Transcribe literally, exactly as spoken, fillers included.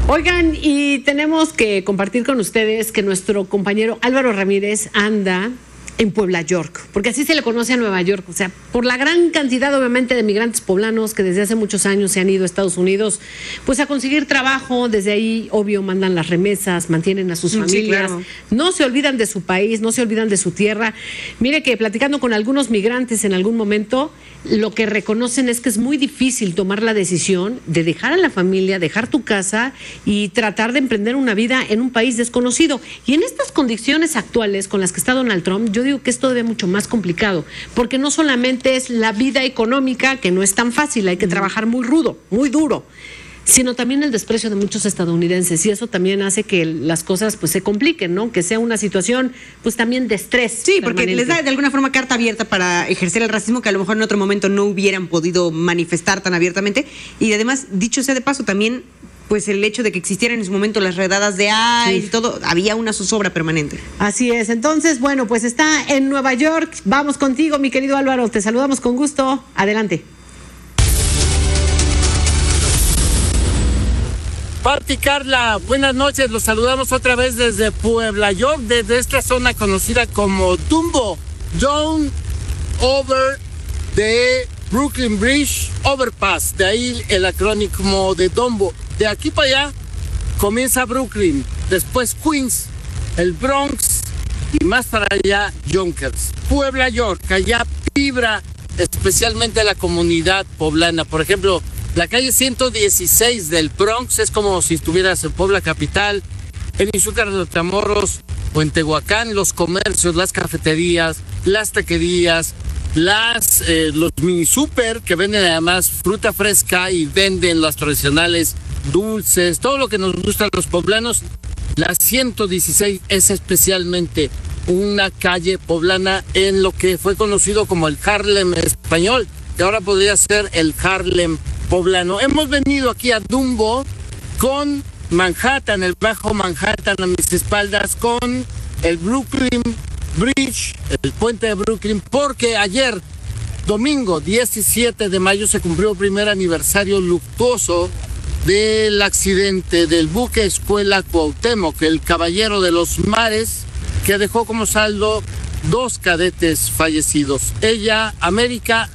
Oigan, y tenemos que compartir con ustedes que nuestro compañero Álvaro Ramírez anda en Puebla, York, porque así se le conoce a Nueva York, o sea, por la gran cantidad obviamente de migrantes poblanos que desde hace muchos años se han ido a Estados Unidos, pues a conseguir trabajo. Desde ahí, obvio, mandan las remesas, mantienen a sus sí, familias, claro. No se olvidan de su país, no se olvidan de su tierra. Mire que platicando con algunos migrantes en algún momento, lo que reconocen es que es muy difícil tomar la decisión de dejar a la familia, dejar tu casa y tratar de emprender una vida en un país desconocido. Y en estas condiciones actuales con las que está Donald Trump, yo digo que es todavía mucho más complicado, porque no solamente es la vida económica, que no es tan fácil, hay que trabajar muy rudo, muy duro, sino también el desprecio de muchos estadounidenses, y eso también hace que las cosas pues se compliquen, ¿no? Que sea una situación pues también de estrés. Sí, porque permanente. Les da de alguna forma carta abierta para ejercer el racismo que a lo mejor en otro momento no hubieran podido manifestar tan abiertamente. Y además, dicho sea de paso, también pues el hecho de que existieran en su momento las redadas de ICE sí. y todo, había una zozobra permanente. Así es. Entonces, bueno, pues está en Nueva York. Vamos contigo, mi querido Álvaro. Te saludamos con gusto. Adelante. Pati, Carla, buenas noches. Los saludamos otra vez desde Puebla, York, desde esta zona conocida como Dumbo, Down Over the Brooklyn Bridge Overpass. De ahí el acrónimo de Dumbo. De aquí para allá comienza Brooklyn, después Queens, el Bronx y más para allá Yonkers. Puebla, York, allá vibra especialmente la comunidad poblana. Por ejemplo, la calle ciento dieciséis del Bronx es como si estuvieras en Puebla capital, en Izúcar de Matamoros o en Tehuacán. Los comercios, las cafeterías, las taquerías, las eh, los mini super que venden además fruta fresca y venden las tradicionales dulces, todo lo que nos gusta a los poblanos. La ciento dieciséis es especialmente una calle poblana en lo que fue conocido como el Harlem español, que ahora podría ser el Harlem poblano. Hemos venido aquí a Dumbo con Manhattan, el Bajo Manhattan a mis espaldas, con el Brooklyn Bridge, el puente de Brooklyn, porque ayer, domingo diecisiete de mayo, se cumplió el primer aniversario luctuoso del accidente del buque escuela Cuauhtémoc, el Caballero de los Mares, que dejó como saldo dos cadetes fallecidos. Ella, América